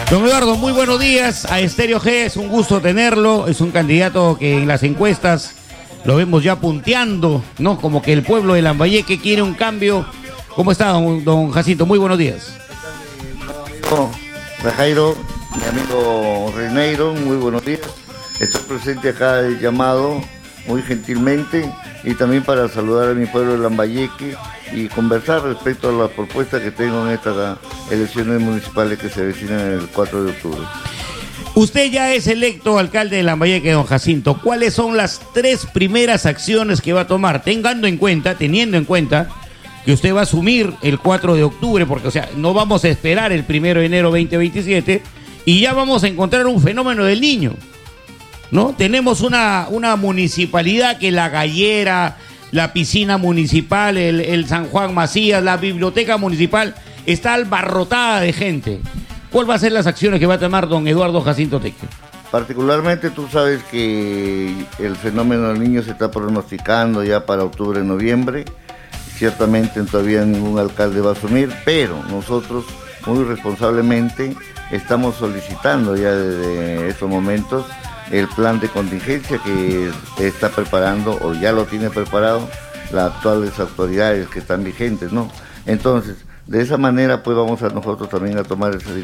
Don Eduardo, muy buenos días a Estéreo G, es un gusto tenerlo, es un candidato que en las encuestas lo vemos ya punteando, ¿no? Como que el pueblo de Lambayeque quiere un cambio. ¿Cómo está, don Jacinto? Muy buenos días. De Jairo, mi amigo Reineiro, muy buenos días. Estoy presente acá de llamado muy gentilmente y también para saludar a mi pueblo de Lambayeque y conversar respecto a las propuestas que tengo en estas elecciones municipales que se avecinan el 4 de octubre. Usted ya es electo alcalde de Lambayeque, don Jacinto. ¿Cuáles son las 3 primeras acciones que va a tomar? Teniendo en cuenta que usted va a asumir el 4 de octubre, porque, o sea, no vamos a esperar el 1 de enero 2027 y ya vamos a encontrar un fenómeno del niño, ¿no? Tenemos una municipalidad que la gallera, la piscina municipal, el San Juan Macías, la biblioteca municipal, está abarrotada de gente. ¿Cuál va a ser las acciones que va a tomar don Eduardo Jacinto Teque? Particularmente tú sabes que el fenómeno del niño se está pronosticando ya para octubre, noviembre. Ciertamente todavía ningún alcalde va a asumir, pero nosotros muy responsablemente estamos solicitando ya desde estos momentos el plan de contingencia que está preparando o ya lo tiene preparado las actuales autoridades que están vigentes, ¿no? Entonces, de esa manera pues vamos a nosotros también a tomar esa